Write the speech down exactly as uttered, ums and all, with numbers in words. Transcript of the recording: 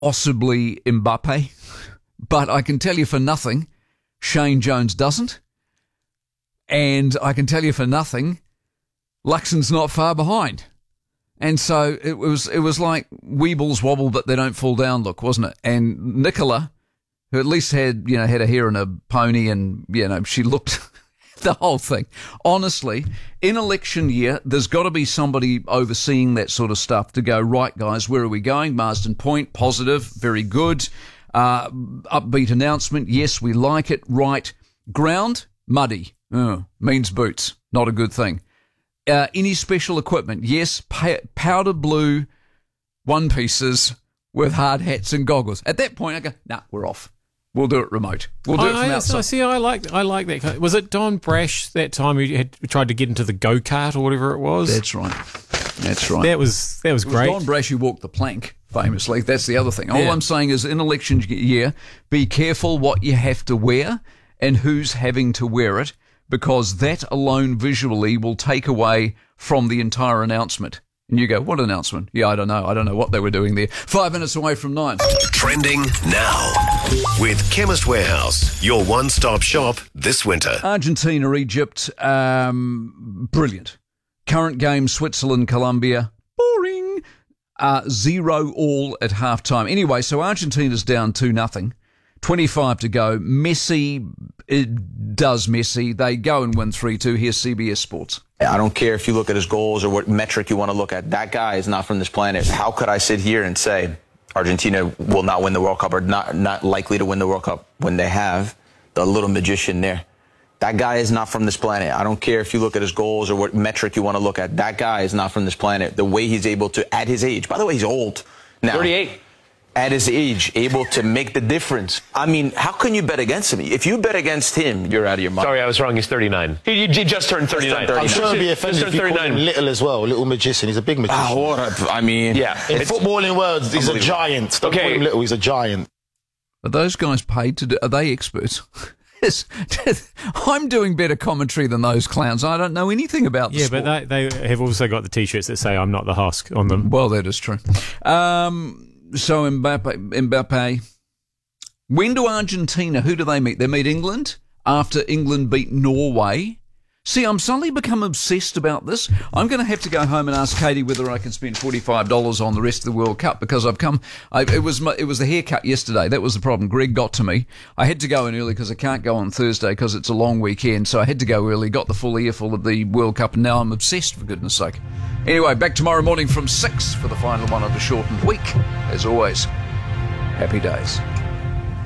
possibly Mbappe, but I can tell you for nothing, Shane Jones doesn't. And I can tell you for nothing, Luxon's not far behind. And so it was it was like Weebles wobble but they don't fall down look, wasn't it? And Nicola, who at least had, you know, had a hair and a pony and, you know, she looked the whole thing. Honestly, in election year, there's got to be somebody overseeing that sort of stuff to go, right, guys, where are we going? Marsden Point, positive, very good. Uh, upbeat announcement, yes, we like it. Right. Ground, muddy. Oh, means boots. Not a good thing. Uh, any special equipment? Yes, pa- powder blue one pieces with hard hats and goggles. At that point, I go, nah, we're off. We'll do it remote. We'll do I, it from I, outside. I see. I like. I like that. Was it Don Brash that time who had tried to get into the go kart or whatever it was? That's right. That's right. That was that was it great. Was Don Brash who walked the plank, famously. That's the other thing. All Yeah. I'm saying is, in election year, be careful what you have to wear and who's having to wear it, because that alone visually will take away from the entire announcement. And you go, what announcement? Yeah, I don't know. I don't know what they were doing there. Five minutes away from nine. Trending now with Chemist Warehouse, your one-stop shop this winter. Argentina, Egypt, um, brilliant. Current game, Switzerland, Colombia, boring. Uh, zero all at halftime. Anyway, so Argentina's down two nothing. twenty-five to go. Messi it does Messi. They go and win three two. Here's C B S Sports. I don't care if you look at his goals or what metric you want to look at. That guy is not from this planet. How could I sit here and say Argentina will not win the World Cup or not, not likely to win the World Cup when they have the little magician there? That guy is not from this planet. I don't care if you look at his goals or what metric you want to look at. That guy is not from this planet. The way he's able to, at his age, by the way, he's old now. thirty-eight. At his age, able to make the difference. I mean, how can you bet against him? If you bet against him, you're out of your mind. Sorry, I was wrong. He's thirty-nine. He, he just turned thirty-nine. thirty-nine. I'm sure he'll be offended if you call him little as well, little magician. He's a big magician. Ah, what a, I mean, Yeah. In it's- footballing words, he's a giant. Don't Okay. call him little, he's a giant. Are those guys paid to do? Are they experts? Yes. I'm doing better commentary than those clowns. I don't know anything about the yeah, sport. but they, they have also got the T-shirts that say "I'm not the husk" on them. Well, that is true. Um, so Mbappe, Mbappe. When do Argentina, who do they meet? They meet England after England beat Norway. See, I'm suddenly become obsessed about this. I'm going to have to go home and ask Katie whether I can spend forty-five dollars on the rest of the World Cup, because I've come, I, it was my, it was the haircut yesterday. That was the problem. Greg got to me. I had to go in early because I can't go on Thursday because it's a long weekend. So I had to go early, got the full earful of the World Cup, and now I'm obsessed, for goodness sake. Anyway, back tomorrow morning from six for the final one of the shortened week. As always, happy days.